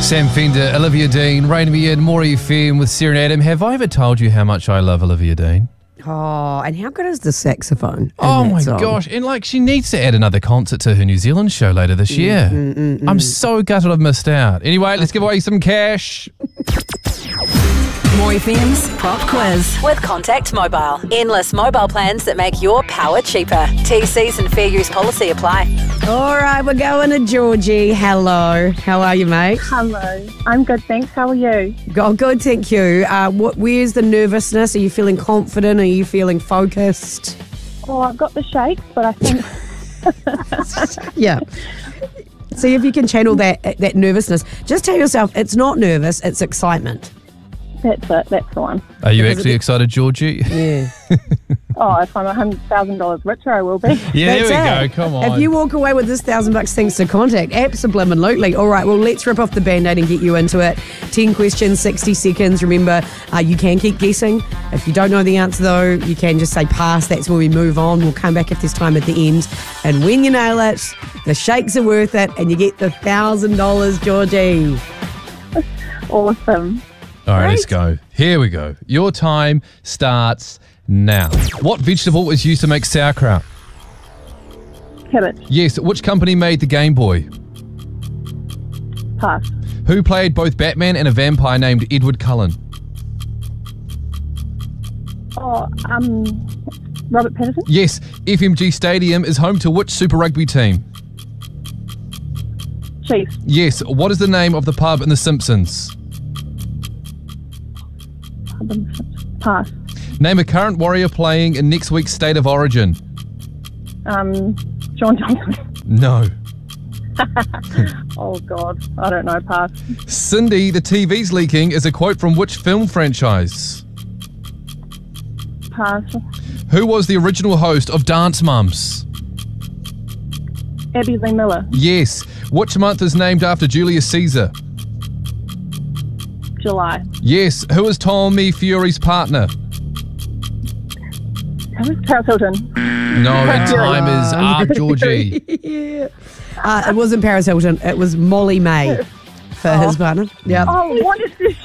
Sam Fender, Olivia Dean, Rain Me In, Maury FM with Sarah and Adam. Have I ever told you how much I love Olivia Dean? Oh, and how good is the saxophone? Oh my gosh. And like, she needs to add another concert to her New Zealand show later this year. I'm so gutted I've missed out. Anyway, let's give away some cash. More FM's Pop Quiz with Contact Mobile. Endless mobile plans that make your power cheaper. TCs and fair use policy apply. All right, we're going to Georgie. Hello. How are you, mate? Hello. I'm good, thanks. How are you? Oh, good, thank you. Where's the nervousness? Are you feeling confident? Are you feeling focused? Oh, I've got the shakes, but I think... Yeah. See if you can channel that nervousness. Just tell yourself it's not nervous, it's excitement. That's it. That's the one. Are you actually excited, Georgie? Yeah. Oh, if I'm $100,000 richer, I will be. Yeah, That's there we it. go. Come on. If you walk away with this $1,000 thanks to Contact, absolutely. All right, well, let's rip off the Band-Aid and get you into it. 10 questions, 60 seconds. Remember, you can keep guessing. If you don't know the answer, though, you can just say pass. That's where we move on. We'll come back if there's time at the end. And when you nail it, the shakes are worth it, and you get the $1,000, Georgie. Awesome. All right, let's go. Here we go. Your time starts now. What vegetable is used to make sauerkraut? Cabbage. Yes. Which company made the Game Boy? Pass. Who played both Batman and a vampire named Edward Cullen? Oh, Robert Pattinson. Yes. FMG Stadium is home to which Super Rugby team? Chiefs. Yes. What is the name of the pub in The Simpsons? Pass. Name a current Warrior playing in next week's State of Origin. Sean Johnson. No. Oh, God. I don't know. Pass. Cindy, the TV's leaking is a quote from which film franchise? Pass. Who was the original host of Dance Mums? Abby Lee Miller. Yes. Which month is named after Julius Caesar? July. Yes. Who is Tommy Fury's partner? Paris Hilton. No, and time is up, Georgie. Yeah. It wasn't Paris Hilton. It was Molly May for his partner. Yeah. Oh, what is this?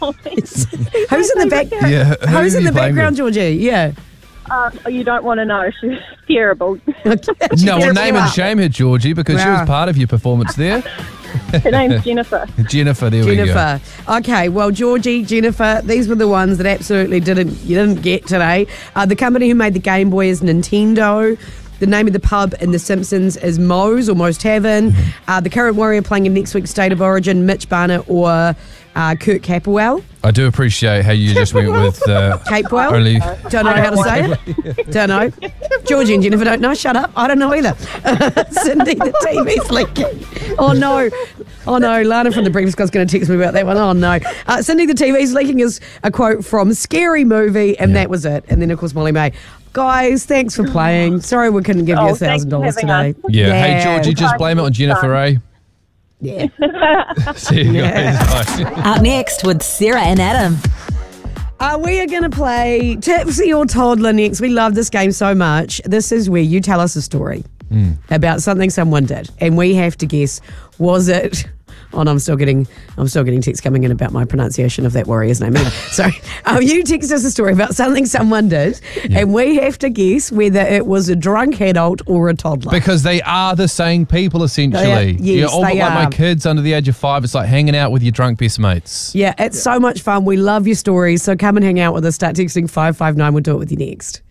Who's in the back? Yeah. Who's in the background, Georgie? Yeah. You don't want to know. She's terrible. No, well, name and shame her, Georgie, because she was part of your performance there. Her name's Jennifer. Jennifer, there we go. Jennifer. Okay, well, Georgie, Jennifer, these were the ones that absolutely you didn't get today. The company who made the Game Boy is Nintendo. The name of the pub in The Simpsons is Moe's or Moe's Tavern. The current Warrior playing in next week's State of Origin, Mitch Barnett or Kurt Capewell. I do appreciate how you just went with Capewell. only. Don't know how to say it. Don't know. Georgie and Jennifer don't know. Shut up. I don't know either. Cindy, the TV's leaking. Oh no. Oh no. Lana from the Breakfast Club's going to text me about that one. Oh no. Cindy, the TV's leaking is a quote from Scary Movie, and that was it. And then of course Molly May. Guys, thanks for playing. Sorry we couldn't give you $1,000 today. Yeah. Hey Georgie, just blame it on Jennifer, eh? Yeah. See you guys. Bye. Up next with Sarah and Adam. We are going to play Tipsy or Toddler next. We love this game so much. This is where you tell us a story about something someone did, and we have to guess, was it... Oh, no, I'm still getting texts coming in about my pronunciation of that warrior's name. Sorry. You text us a story about something someone did, and we have to guess whether it was a drunk adult or a toddler. Because they are the same people, essentially. Yes, all but like my kids under the age of 5. It's like hanging out with your drunk best mates. Yeah, it's so much fun. We love your stories, so come and hang out with us. Start texting 559. We'll do it with you next.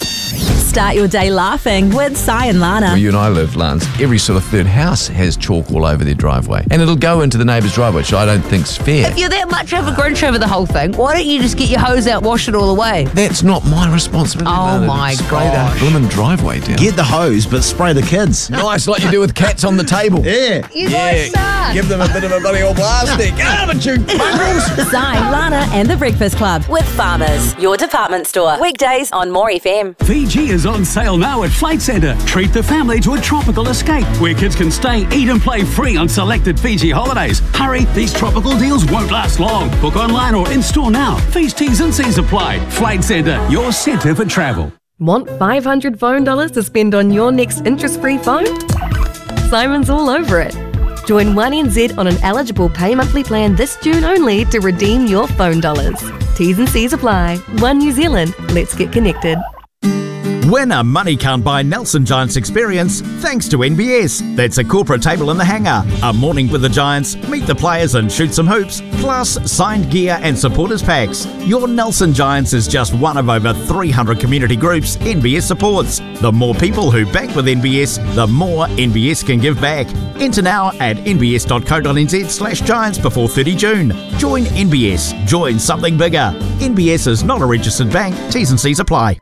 Start your day laughing with Si and Lana. Where you and I live, Lance, every sort of third house has chalk all over their driveway. And it'll go into the neighbour's driveway, which I don't think's fair. If you're that much of a Grinch over the whole thing, why don't you just get your hose out, wash it all away? That's not my responsibility, Oh, Lana. my Spray gosh. the blimmin' driveway down. Get the hose, but spray the kids. Nice, like you do with cats on the table. Yeah. You guys suck. Give them a bit of a bloody old plastic. Get over you mongrels. Si, Lana and the Breakfast Club with Farmers, your department store. Weekdays on More FM. Fiji is on sale now at Flight Centre. Treat the family to a tropical escape where kids can stay, eat and play free on selected Fiji holidays. Hurry, these tropical deals won't last long. Book online or in-store now. Fees, T's and C's apply. Flight Centre, your centre for travel. Want $500 phone dollars to spend on your next interest-free phone? Simon's all over it. Join 1NZ on an eligible pay monthly plan this June only to redeem your phone dollars. T's and C's apply. One New Zealand. Let's get connected. Win a Money Can't Buy Nelson Giants experience thanks to NBS. That's a corporate table in the hangar, a morning with the Giants, meet the players and shoot some hoops, plus signed gear and supporters packs. Your Nelson Giants is just one of over 300 community groups NBS supports. The more people who back with NBS, the more NBS can give back. Enter now at nbs.co.nz/Giants before 30 June. Join NBS. Join something bigger. NBS is not a registered bank. T's and C's apply.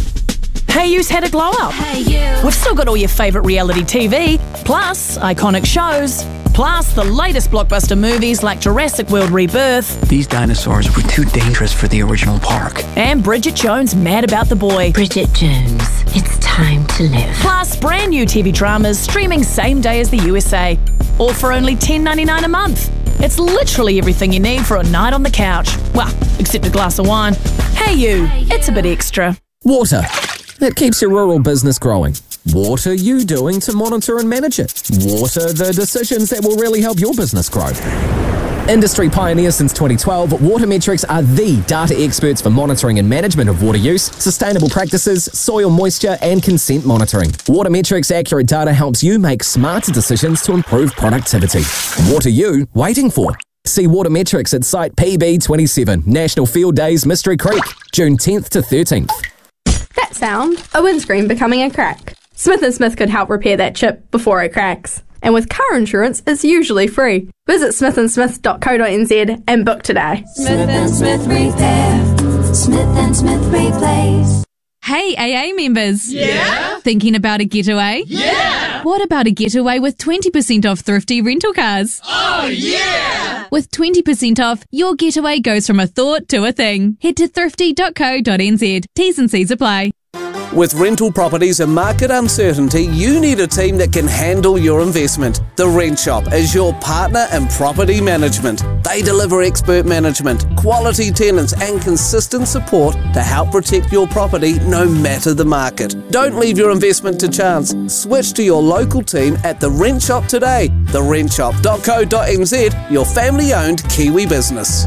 Hey You's had a glow up. Hey You. We've still got all your favourite reality TV, plus iconic shows, plus the latest blockbuster movies like Jurassic World Rebirth. These dinosaurs were too dangerous for the original park. And Bridget Jones' Mad About the Boy. Bridget Jones, it's time to live. Plus brand new TV dramas streaming same day as the USA. All for only $10.99 a month. It's literally everything you need for a night on the couch. Well, except a glass of wine. Hey You, it's a bit extra. Water. That keeps your rural business growing. What are you doing to monitor and manage it? What are the decisions that will really help your business grow? Industry pioneer since 2012, Watermetrics are the data experts for monitoring and management of water use, sustainable practices, soil moisture, and consent monitoring. Watermetrics' accurate data helps you make smarter decisions to improve productivity. What are you waiting for? See Watermetrics at Site PB27, National Field Days, Mystery Creek, June 10th to 13th. That sound, a windscreen becoming a crack. Smith & Smith could help repair that chip before it cracks. And with car insurance, it's usually free. Visit smithandsmith.co.nz and book today. Smith & Smith Repair. Smith & Smith Replace. Hey AA members. Yeah? Thinking about a getaway? Yeah! What about a getaway with 20% off thrifty rental cars? Oh yeah! With 20% off, your getaway goes from a thought to a thing. Head to thrifty.co.nz. T's and C's apply. With rental properties and market uncertainty, you need a team that can handle your investment. The Rent Shop is your partner in property management. They deliver expert management, quality tenants and consistent support to help protect your property no matter the market. Don't leave your investment to chance. Switch to your local team at The Rent Shop today. TheRentShop.co.nz, your family-owned Kiwi business.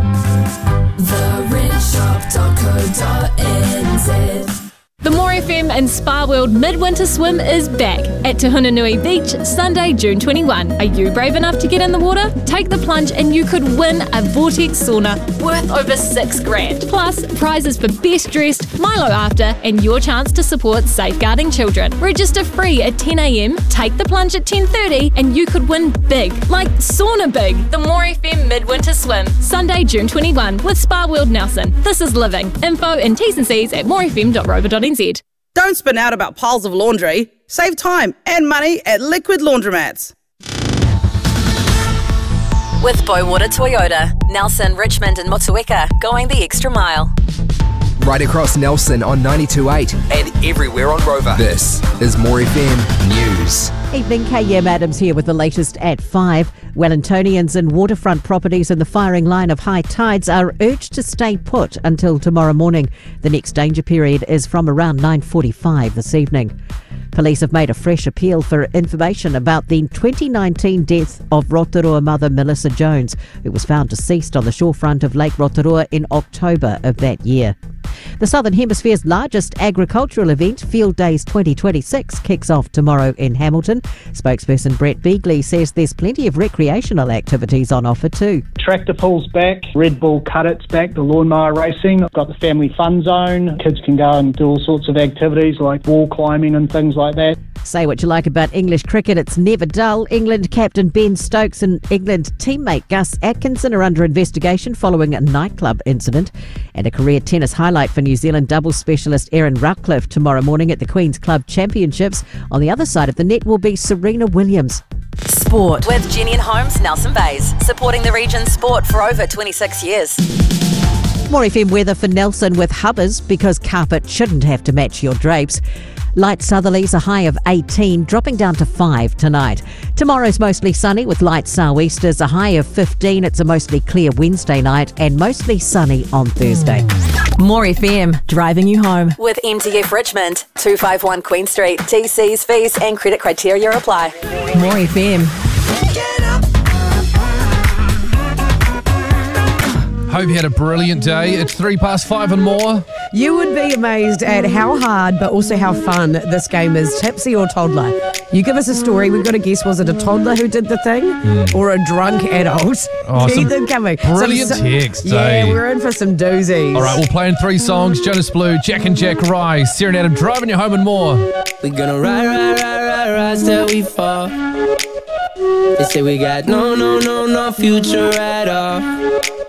TheRentShop.co.nz. The More FM and Spa World Midwinter Swim is back at Te Hunanui Beach, Sunday, June 21. Are you brave enough to get in the water? Take the plunge and you could win a Vortex sauna worth over $6,000. Plus, prizes for best dressed, Milo after, and your chance to support safeguarding children. Register free at 10 a.m, take the plunge at 10:30, and you could win big, like sauna big. The More FM Midwinter Swim, Sunday, June 21, with Spa World Nelson. This is living. Info and T's and C's at morefm.rover.nz. Don't spin out about piles of laundry. Save time and money at Liquid Laundromats. With Boywater Toyota, Nelson, Richmond and Motueka, going the extra mile. Right across Nelson on 92.8 and everywhere on Rover. This is More FM News. Evening, KM Adams here with the latest at 5. Wellingtonians and waterfront properties in the firing line of high tides are urged to stay put until tomorrow morning. The next danger period is from around 9:45 this evening. Police have made a fresh appeal for information about the 2019 death of Rotorua mother Melissa Jones, who was found deceased on the shorefront of Lake Rotorua in October of that year. The Southern Hemisphere's largest agricultural event, Field Days 2026, kicks off tomorrow in Hamilton. Spokesperson Brett Beagley says there's plenty of recreational activities on offer too. Tractor pulls back, Red Bull Cut-It's back, the lawnmower racing. I've got the family fun zone. Kids can go and do all sorts of activities like wall climbing and things like that. Say what you like about English cricket, it's never dull. England captain Ben Stokes and England teammate Gus Atkinson are under investigation following a nightclub incident. And a career tennis highlight for New Zealand doubles specialist Erin Roughcliffe tomorrow morning at the Queen's Club Championships. On the other side of the net will be Serena Williams. Sport with Jenny and Holmes, Nelson Bays, supporting the region's sport for over 26 years. More FM weather for Nelson with Hubbers, because carpet shouldn't have to match your drapes. Light southerlies, a high of 18, dropping down to 5 tonight. Tomorrow's mostly sunny with light sou'easters, a high of 15. It's a mostly clear Wednesday night and mostly sunny on Thursday. More FM, driving you home. With MTF Richmond, 251 Queen Street. TC's, fees and credit criteria apply. More FM. Get up hope you had a brilliant day. It's 5:03 and more. You would be amazed at how hard, but also how fun this game is. Tipsy or toddler? You give us a story. We've got to guess, was it a toddler who did the thing or a drunk adult? Oh, Keep some them coming. brilliant texts, Yeah, eh? we're in for some doozies. All right, we'll play in 3 songs. Jonas Blue, Jack and Jack Rye, Sarah and Adam driving you home and more. We gonna ride till we fall. They say we got no future at all.